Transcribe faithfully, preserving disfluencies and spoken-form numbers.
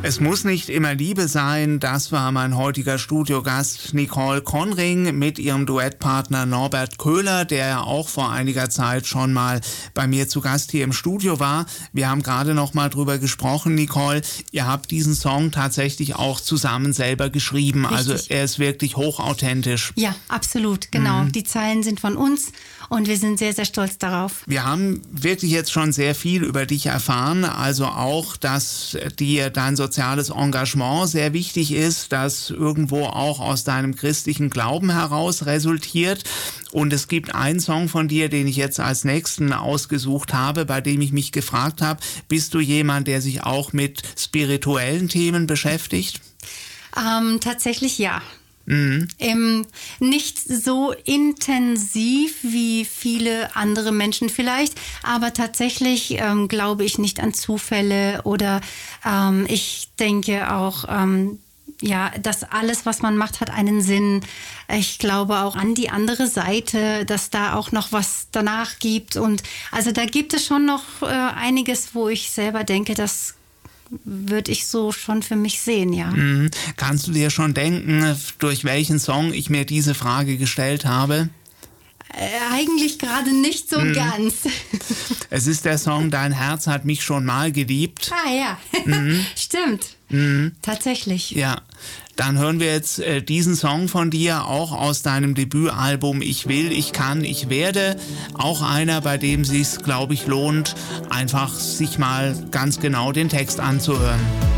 Es muss nicht immer Liebe sein, das war mein heutiger Studiogast Nicole Conring mit ihrem Duettpartner Norbert Köhler, der ja auch vor einiger Zeit schon mal bei mir zu Gast hier im Studio war. Wir haben gerade noch mal drüber gesprochen, Nicole, ihr habt diesen Song tatsächlich auch zusammen selber geschrieben, Richtig. Also er ist wirklich hochauthentisch. Ja, absolut, genau. Mhm. Die Zeilen sind von uns und wir sind sehr, sehr stolz darauf. Wir haben wirklich jetzt schon sehr viel über dich erfahren, also auch, dass dir dein soziales Engagement sehr wichtig ist, das irgendwo auch aus deinem christlichen Glauben heraus resultiert. Und es gibt einen Song von dir, den ich jetzt als nächsten ausgesucht habe, bei dem ich mich gefragt habe, bist du jemand, der sich auch mit spirituellen Themen beschäftigt? Ähm, tatsächlich ja. Mhm. Ähm, nicht so intensiv wie viele andere Menschen vielleicht, aber tatsächlich ähm, glaube ich nicht an Zufälle oder ähm, ich denke auch, ähm, ja, dass alles, was man macht, hat einen Sinn. Ich glaube auch an die andere Seite, dass da auch noch was danach gibt und also da gibt es schon noch äh, einiges, wo ich selber denke, dass würde ich so schon für mich sehen, ja. Mhm. Kannst du dir schon denken, durch welchen Song ich mir diese Frage gestellt habe? Äh, eigentlich gerade nicht so mhm. ganz. Es ist der Song Dein Herz hat mich schon mal geliebt. Ah ja, mhm. stimmt. Mhm. Tatsächlich. Ja, dann hören wir jetzt äh, diesen Song von dir, auch aus deinem Debütalbum Ich will, ich kann, ich werde. Auch einer, bei dem es sich, glaube ich, lohnt, einfach sich mal ganz genau den Text anzuhören.